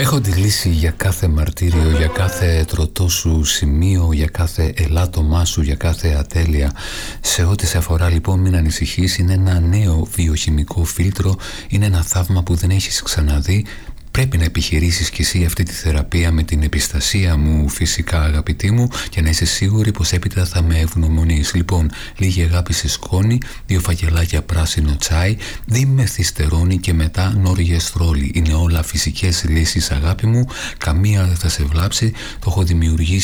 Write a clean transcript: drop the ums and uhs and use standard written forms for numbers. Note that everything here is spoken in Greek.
Έχω τη λύση για κάθε μαρτύριο, για κάθε τροτό σου σημείο, για κάθε ελάττωμά σου, για κάθε ατέλεια. Σε ό,τι σε αφορά λοιπόν μην ανησυχείς, είναι ένα νέο βιοχημικό φίλτρο, είναι ένα θαύμα που δεν έχεις ξαναδεί. Πρέπει να επιχειρήσεις κι εσύ αυτή τη θεραπεία με την επιστασία μου φυσικά αγαπητή μου και να είσαι σίγουρη πως έπειτα θα με ευγνωμονείς. Λοιπόν, λίγη αγάπη σε σκόνη, 2 φακελάκια πράσινο τσάι, διμεθυστερόνι και μετά νόργεστρόλι. Είναι όλα φυσικές λύσεις αγάπη μου, καμία δεν θα σε βλάψει, το έχω δημιουργήσει